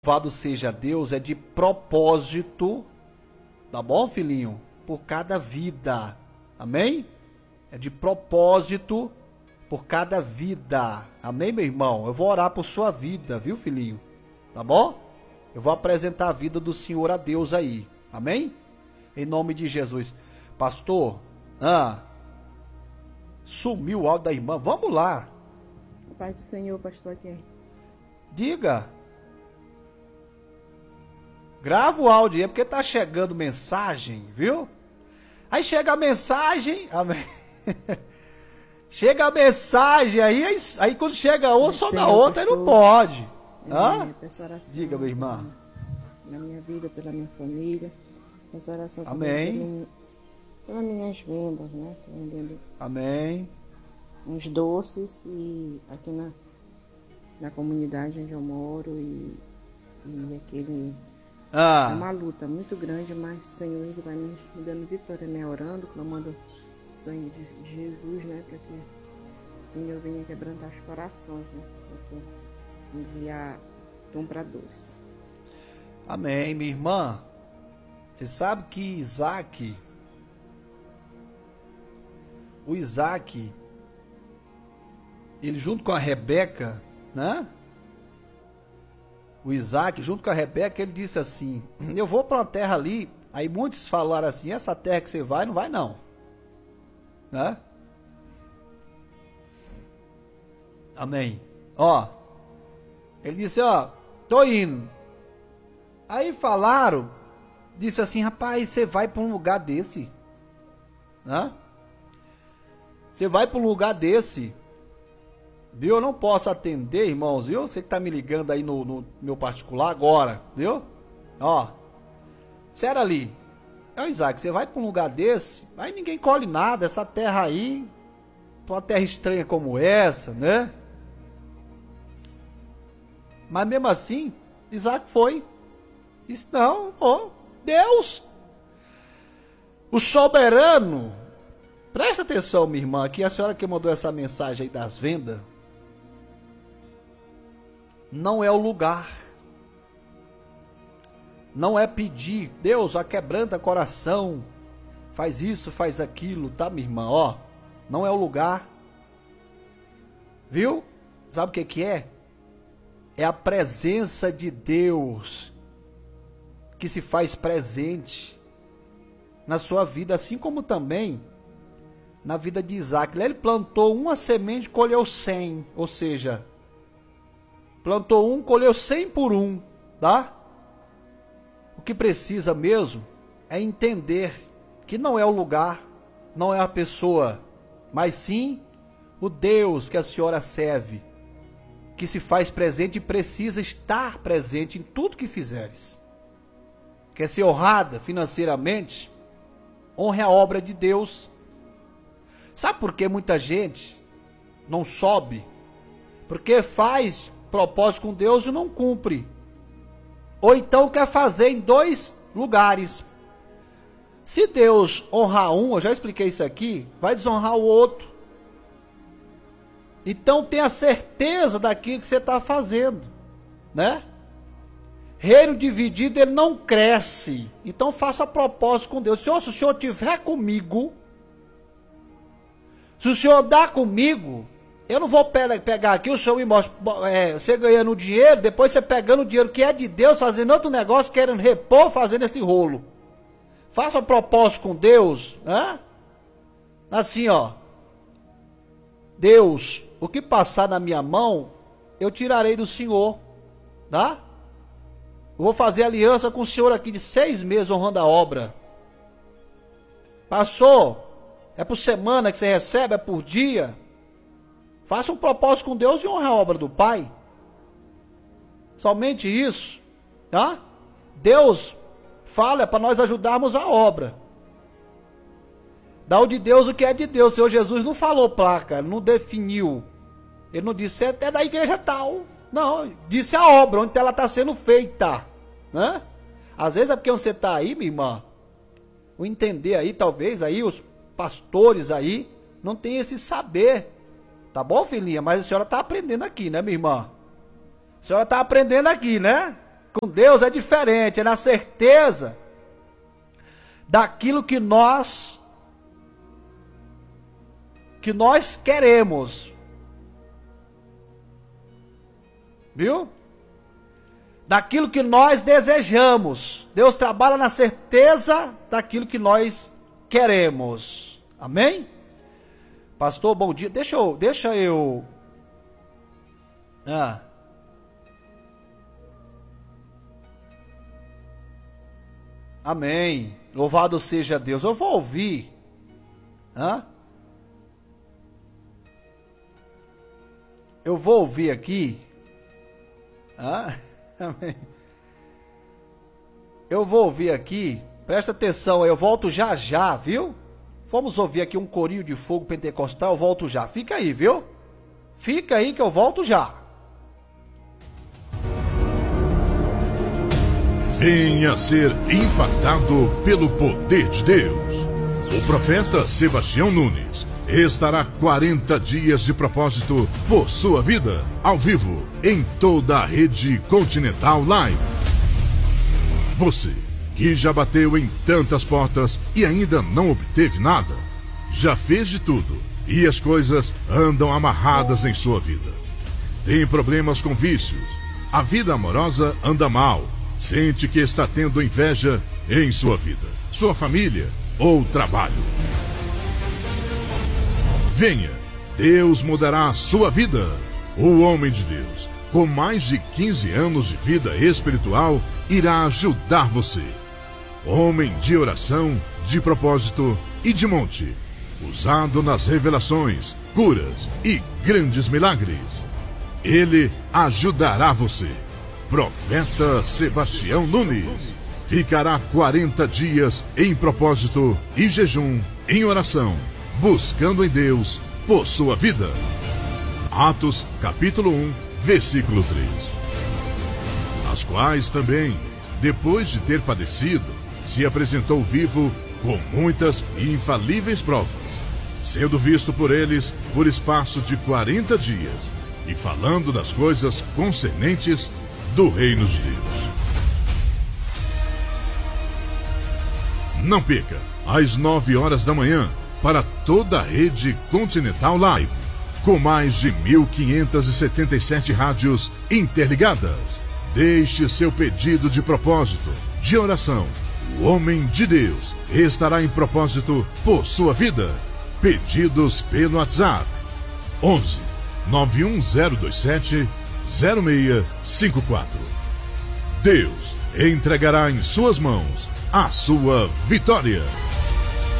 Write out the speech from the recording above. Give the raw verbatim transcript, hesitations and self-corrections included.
Louvado seja Deus, é de propósito, tá bom, filhinho? Por cada vida, amém? É de propósito por cada vida, amém, meu irmão? Eu vou orar por sua vida, viu, filhinho? Tá bom? Eu vou apresentar a vida do Senhor a Deus aí, amém? Em nome de Jesus. Pastor, ah, sumiu o áudio da irmã, vamos lá. Paz do Senhor, pastor aqui. Diga. Grava o áudio aí, porque tá chegando mensagem, viu? Aí chega a mensagem, amém. Chega a mensagem aí, aí, aí quando chega uma só na outra, aí não pode. Hã? Diga, minha irmã. Na minha vida, pela minha família. Essa oração amém. Pelas minhas vendas, né? Tô vendendo amém. Uns doces e aqui na, na comunidade onde eu moro e, e aquele... Ah. É uma luta muito grande, mas o Senhor ele vai me dando vitória, né? Orando, clamando o sangue de, de Jesus, né? Para que o Senhor venha quebrantar os corações, né? Para que enviar compradores. Amém, minha irmã. Você sabe que Isaac, o Isaac, ele junto com a Rebeca, né? O Isaac, junto com a Rebeca, ele disse assim, eu vou para uma terra ali, aí muitos falaram assim, essa terra que você vai, não vai não. Né? Amém. Ó, ele disse, ó, tô indo. Aí falaram, disse assim, rapaz, você vai para um lugar desse. Né? Você vai para um lugar desse. Viu? Eu não posso atender, irmãos, viu? Você que tá me ligando aí no, no meu particular agora, viu? Ó, sério ali. É o Isaac, você vai pra um lugar desse, aí ninguém colhe nada, essa terra aí, uma terra estranha como essa, né? Mas mesmo assim, Isaac foi. Disse, não, ó, Deus, o soberano, presta atenção, minha irmã, aqui a senhora que mandou essa mensagem aí das vendas, não é o lugar, não é pedir, Deus, aquebranta coração, faz isso, faz aquilo, tá, minha irmã, ó, não é o lugar, viu? Sabe o que que é? É a presença de Deus que se faz presente na sua vida, assim como também na vida de Isaac. Ele plantou uma semente, colheu cem, ou seja, plantou um, colheu cem por um, tá? O que precisa mesmo é entender que não é o lugar, não é a pessoa, mas sim o Deus que a senhora serve, que se faz presente e precisa estar presente em tudo que fizeres. Quer ser honrada financeiramente? Honre a obra de Deus. Sabe por que muita gente não sobe? Porque faz propósito com Deus e não cumpre. Ou então quer fazer em dois lugares. Se Deus honrar um, eu já expliquei isso aqui, vai desonrar o outro. Então tenha certeza daquilo que você está fazendo, né? Reino dividido, ele não cresce. Então faça propósito com Deus. Senhor, se o Senhor estiver comigo, se o Senhor dá comigo, eu não vou pegar aqui, o Senhor me mostra, é, você ganhando dinheiro, depois você pegando o dinheiro que é de Deus, fazendo outro negócio, querendo repor, fazendo esse rolo. Faça um propósito com Deus, né? Assim, ó. Deus, o que passar na minha mão, eu tirarei do Senhor, tá? Eu vou fazer aliança com o Senhor aqui de seis meses honrando a obra. Passou, é por semana que você recebe, é por dia. Faça um propósito com Deus e honre a obra do Pai. Somente isso, tá? Deus fala para nós ajudarmos a obra. Dá o de Deus o que é de Deus. O Senhor Jesus não falou placa, não definiu. Ele não disse, é da igreja tal. Não, disse a obra, onde ela está sendo feita. Né? Às vezes é porque você está aí, minha irmã, o entender aí, talvez, aí os pastores aí, não tem esse saber. Tá bom, filhinha? Mas a senhora está aprendendo aqui, né, minha irmã? A senhora está aprendendo aqui, né? Com Deus é diferente, é na certeza daquilo que nós que nós queremos. Viu? Daquilo que nós desejamos. Deus trabalha na certeza daquilo que nós queremos. Amém? Pastor, bom dia. Deixa eu, deixa eu. Ah. Amém. Louvado seja Deus. Eu vou ouvir. Hã? Eu vou ouvir aqui. Hã? Amém. Eu vou ouvir aqui. Presta atenção aí. Eu volto já já, viu? Vamos ouvir aqui um corinho de fogo pentecostal. Eu volto já. Fica aí, viu? Fica aí que eu volto já. Venha ser impactado pelo poder de Deus. O profeta Sebastião Nunes estará quarenta dias de propósito por sua vida, ao vivo, em toda a rede Continental Live. Você que já bateu em tantas portas e ainda não obteve nada, já fez de tudo e as coisas andam amarradas em sua vida. Tem problemas com vícios, a vida amorosa anda mal, sente que está tendo inveja em sua vida, sua família ou trabalho. Venha, Deus mudará a sua vida. O homem de Deus, com mais de quinze anos de vida espiritual, irá ajudar você. Homem de oração, de propósito e de monte, usado nas revelações, curas e grandes milagres. Ele ajudará você. Profeta Sebastião Nunes ficará quarenta dias em propósito e jejum, em oração, buscando em Deus por sua vida. Atos capítulo um, versículo três. As quais também, depois de ter padecido, se apresentou vivo com muitas e infalíveis provas, sendo visto por eles por espaço de quarenta dias, e falando das coisas concernentes do reino de Deus. Não perca, às nove horas da manhã, para toda a rede Continental Live, com mais de mil quinhentas e setenta e sete rádios interligadas. Deixe seu pedido de propósito, de oração. O homem de Deus estará em propósito por sua vida. Pedidos pelo WhatsApp onze, nove um zero dois sete, zero seis cinco quatro. Deus entregará em suas mãos a sua vitória.